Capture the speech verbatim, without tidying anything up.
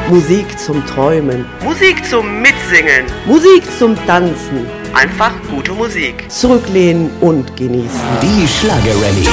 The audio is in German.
Musik zum Träumen. Musik zum Mitsingen. Musik zum Tanzen. Einfach gute Musik. Zurücklehnen und genießen. Die Schlagerrallye.